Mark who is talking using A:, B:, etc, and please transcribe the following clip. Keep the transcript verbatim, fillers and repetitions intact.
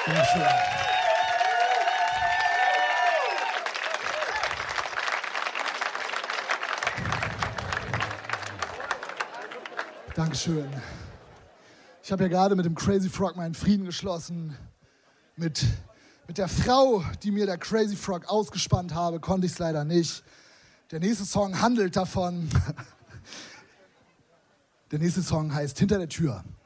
A: Dankeschön. Dankeschön. Ich habe ja gerade mit dem Crazy Frog meinen Frieden geschlossen. Mit, mit der Frau, die mir der Crazy Frog ausgespannt habe, konnte ich es leider nicht. Der nächste Song handelt davon. Der nächste Song heißt Hinter der Tür.